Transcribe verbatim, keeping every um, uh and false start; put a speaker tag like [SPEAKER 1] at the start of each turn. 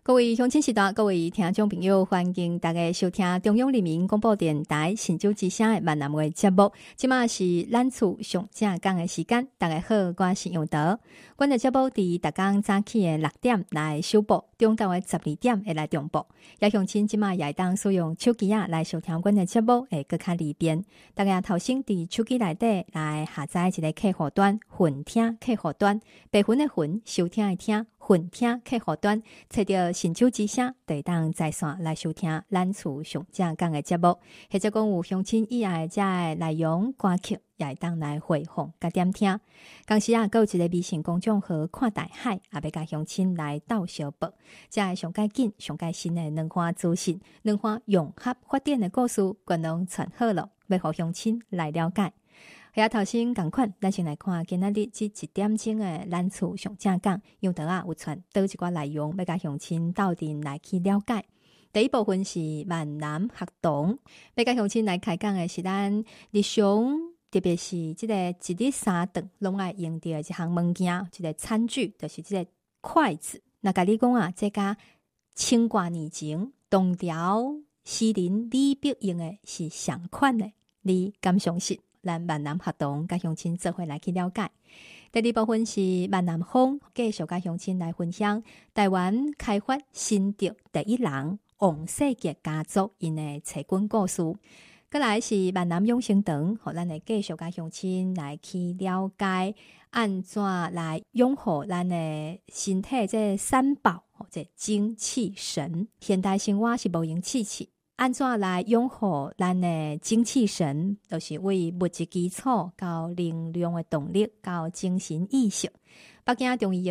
[SPEAKER 1] 各位乡亲时代，各位听众朋友，欢迎大家收听中央人民广播电台新竹之声的闽南话节目。现在是咱厝上正讲的时间，大家好，我是杨桃。阮的节目伫逐天早起的六点来首播，中昼的十二点会来重播。也乡亲即马也当使用手机啊来收听阮的节目，会更较利便。大家头先伫手机内底来下载一个客户端，混听客户端，白云的云，收听的听。混听客户端，找到新竹之声，就当在线来收听咱厝上正讲的节目，或者讲有乡亲以外的这的内容歌曲，也会当来回放甲点听。同时啊，还有一个微信公众号看大海，也要甲乡亲来斗相报，这的上介紧、上介新的两岸资讯、两岸融合发展的故事，全拢传好了，要互乡亲来了解。遐头先同款，咱先来看今仔日即一点钟的咱厝上正讲，杨桃啊有传倒一寡内容，要甲乡亲斗阵来去了解。第一部分是闽南学童，要甲乡亲来开讲的是咱日常，特别是即个一日三顿拢爱用到的一项物件，即个餐具，就是即个筷子。那甲你讲啊，这甲清挂年前唐朝诗人李白用的是相款的，你敢相信？咱闽南学童甲乡亲做伙来去了解。第二部分是闽南风，继续甲乡亲来分享台湾开发新竹第一人王世杰家族因的找根故事。再来是闽南养生堂，互咱会继续甲乡亲来去了解安怎来拥护咱的身体这三宝，这精气神。现代生活是无用气气。安怎来拥护咱的精气神，就是为物质基础到能量的动力到精神意识。北京中医